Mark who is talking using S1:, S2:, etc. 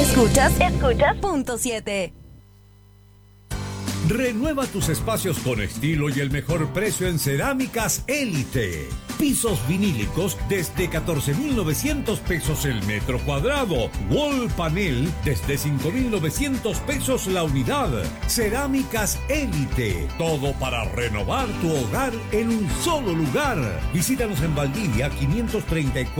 S1: Escuchas punto 7.
S2: Renueva tus espacios con estilo y el mejor precio en Cerámicas Élite. Pisos vinílicos desde 14,900 pesos el metro cuadrado. Wall panel desde 5,900 pesos la unidad. Cerámicas Élite. Todo para renovar tu hogar en un solo lugar. Visítanos en Valdivia 534.